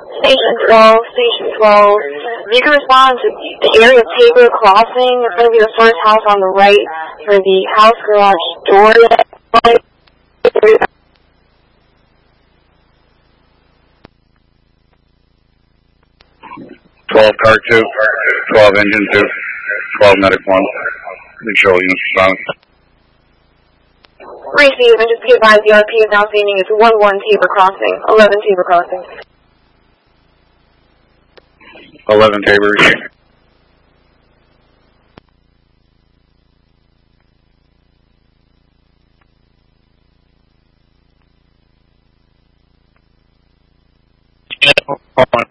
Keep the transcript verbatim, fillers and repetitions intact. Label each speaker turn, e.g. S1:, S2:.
S1: Station twelve, Station twelve. If you can respond to the area of Tabor Crossing, it's going to be the first house on the right for the house garage door.
S2: twelve car two, twelve engine two, twelve medic one. Control units responding.
S1: Receive, and just to be advised, the R P is now stating it's one one Tabor Crossing, eleven Tabor Crossing.
S2: eleven Tabor. Hold on.